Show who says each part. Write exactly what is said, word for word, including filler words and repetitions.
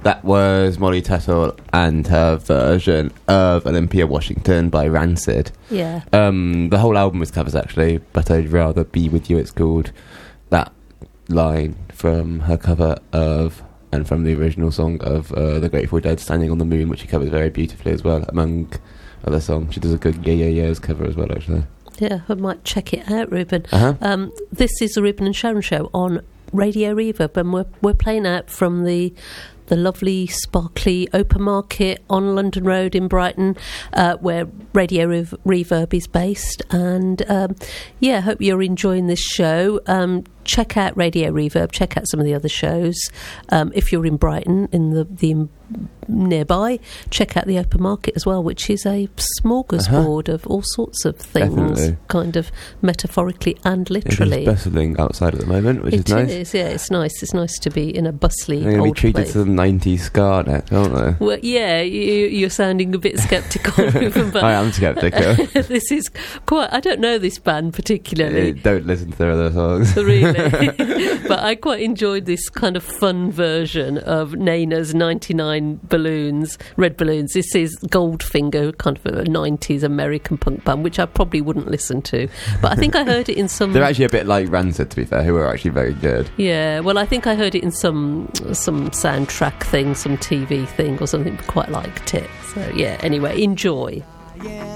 Speaker 1: That was Molly Tuttle and her version of Olympia Washington by Rancid.
Speaker 2: Yeah.
Speaker 1: Um, the whole album is covers, actually, but I'd rather be with you, it's called. That line from her cover of, and from the original song of uh, The Grateful Dead, Standing on the Moon, which she covers very beautifully as well, among other songs. She does a good Yeah Yeah Yeahs cover as well, actually.
Speaker 2: Yeah, I might check it out, Ruben.
Speaker 1: Uh-huh.
Speaker 2: Um, this is the Ruben and Sharon Show on Radio Reverb, and we're, we're playing out from the the lovely, sparkly open market on London Road in Brighton, uh, where Radio Rev- Reverb is based. And um, yeah, hope you're enjoying this show. Um, check out Radio Reverb, check out some of the other shows. Um, if you're in Brighton, in the, the nearby, check out the open market as well, which is a smorgasbord uh-huh. of all sorts of things,
Speaker 1: Definitely.
Speaker 2: Kind of metaphorically and literally.
Speaker 1: It is bustling outside at the moment, which
Speaker 2: it
Speaker 1: is nice.
Speaker 2: It is, yeah, it's nice. It's nice to be in a bustly
Speaker 1: They're going to
Speaker 2: old
Speaker 1: be treated
Speaker 2: place.
Speaker 1: to some nineties ska next, aren't they?
Speaker 2: Well, yeah, you, you're sounding a bit sceptical. But
Speaker 1: I am sceptical.
Speaker 2: This is quite... I don't know this band particularly.
Speaker 1: Uh, don't listen to their other songs.
Speaker 2: Really. But I quite enjoyed this kind of fun version of Nana's ninety-nine Balloons, Red Balloons. This is Goldfinger, kind of a nineties American punk band, which I probably wouldn't listen to. But I think I heard it in some...
Speaker 1: They're actually a bit like Rancid, to be fair, who are actually very good.
Speaker 2: Yeah, well, I think I heard it in some some soundtrack thing, some T V thing or something, but quite liked it. So, yeah, anyway, enjoy.